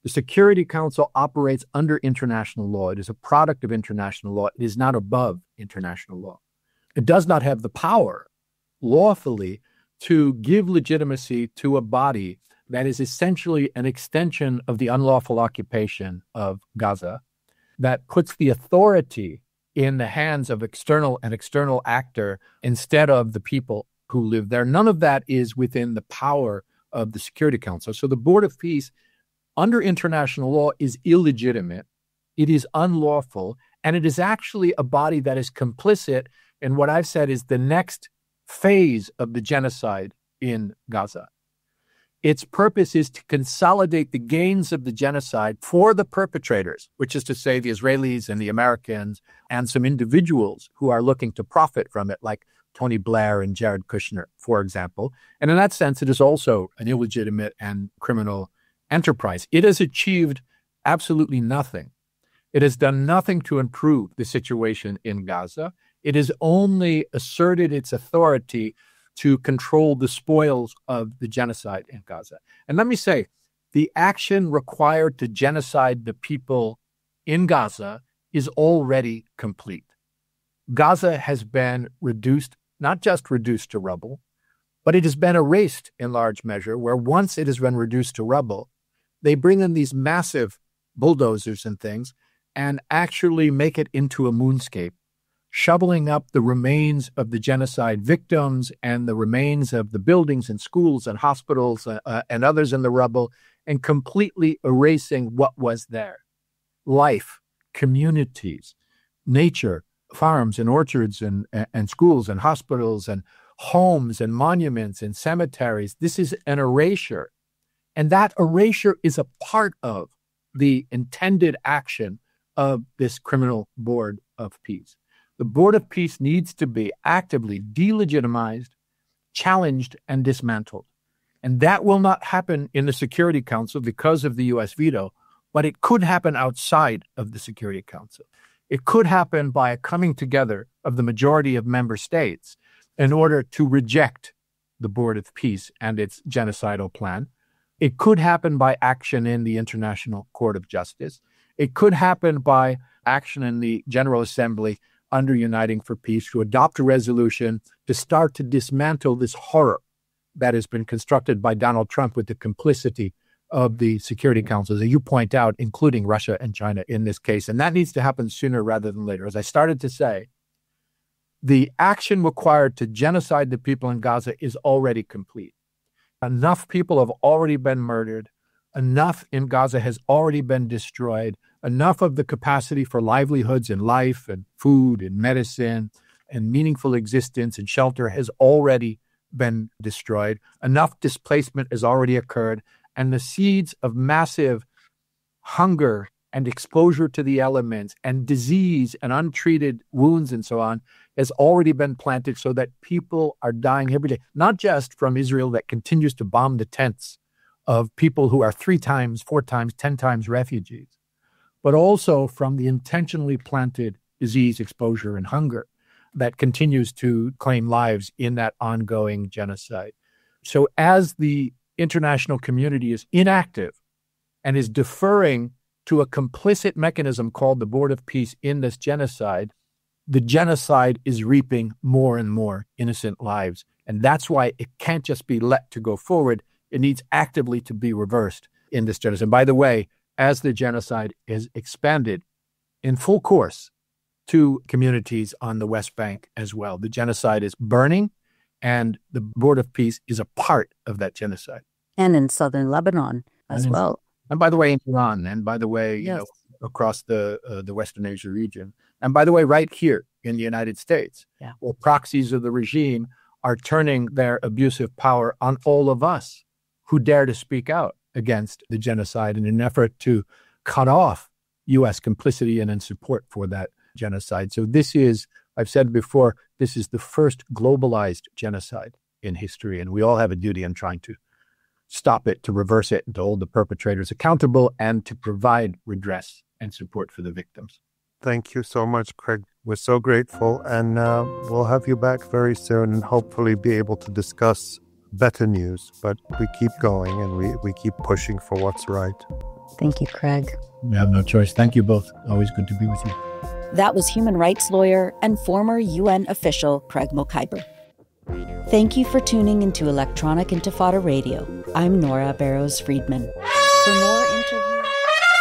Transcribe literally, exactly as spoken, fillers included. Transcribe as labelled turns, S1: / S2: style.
S1: The Security Council operates under international law. It is a product of international law. It is not above international law. It does not have the power lawfully to give legitimacy to a body that is essentially an extension of the unlawful occupation of Gaza, that puts the authority in the hands of external an external actor instead of the people who live there. None of that is within the power of the Security Council. So the Board of Peace, under international law, is illegitimate. It is unlawful, and it is actually a body that is complicit in what I've said is the next phase of the genocide in Gaza. Its purpose is to consolidate the gains of the genocide for the perpetrators, which is to say the Israelis and the Americans and some individuals who are looking to profit from it, like Tony Blair and Jared Kushner, for example. And in that sense, it is also an illegitimate and criminal enterprise. It has achieved absolutely nothing. It has done nothing to improve the situation in Gaza. It has only asserted its authority to control the spoils of the genocide in Gaza. And let me say, the action required to genocide the people in Gaza is already complete. Gaza has been reduced, not just reduced to rubble, but it has been erased in large measure, where once it has been reduced to rubble, they bring in these massive bulldozers and things and actually make it into a moonscape, shoveling up the remains of the genocide victims and the remains of the buildings and schools and hospitals uh, uh, and others in the rubble, and completely erasing what was there. Life, communities, nature, farms and orchards and, and schools and hospitals and homes and monuments and cemeteries. This is an erasure. And that erasure is a part of the intended action of this criminal Board of Peace. The Board of Peace needs to be actively delegitimized, challenged, and dismantled. And that will not happen in the Security Council because of the U S veto, but it could happen outside of the Security Council. It could happen by a coming together of the majority of member states in order to reject the Board of Peace and its genocidal plan. It could happen by action in the International Court of Justice. It could happen by action in the General Assembly under Uniting for Peace to adopt a resolution to start to dismantle this horror that has been constructed by Donald Trump with the complicity of the Security Council, as you point out, including Russia and China in this case. And that needs to happen sooner rather than later. As I started to say, the action required to genocide the people in Gaza is already complete. Enough people have already been murdered. Enough in Gaza has already been destroyed. Enough of the capacity for livelihoods and life and food and medicine and meaningful existence and shelter has already been destroyed. Enough displacement has already occurred. And the seeds of massive hunger and exposure to the elements and disease and untreated wounds and so on has already been planted so that people are dying every day, not just from Israel that continues to bomb the tents of people who are three times, four times, ten times refugees, but also from the intentionally planted disease, exposure, and hunger that continues to claim lives in that ongoing genocide. So as the international community is inactive and is deferring to a complicit mechanism called the Board of Peace in this genocide, the genocide is reaping more and more innocent lives. And that's why it can't just be let to go forward. It needs actively to be reversed in this genocide. And by the way, as the genocide is expanded in full course to communities on the West Bank as well, the genocide is burning, and the Board of Peace is a part of that genocide.
S2: And in southern Lebanon as
S1: and in,
S2: well.
S1: And by the way, in Iran, and by the way,
S2: yes.
S1: you know, across the uh, the Western Asia region. And by the way, right here in the United States,
S2: yeah.
S1: where proxies of the regime are turning their abusive power on all of us who dare to speak out against the genocide in an effort to cut off U S complicity and in support for that genocide. So this is, I've said before, this is the first globalized genocide in history, and we all have a duty in trying to stop it, to reverse it, and to hold the perpetrators accountable, and to provide redress and support for the victims.
S3: Thank you so much, Craig. We're so grateful, and uh, we'll have you back very soon and hopefully be able to discuss better news. But we keep going and we, we keep pushing for what's right.
S2: Thank you, Craig.
S1: We have no choice. Thank you both. Always good to be with you.
S4: That was human rights lawyer and former U N official Craig Mokhiber. Thank you for tuning into Electronic Intifada Radio. I'm Nora Barrows Friedman. For more interviews,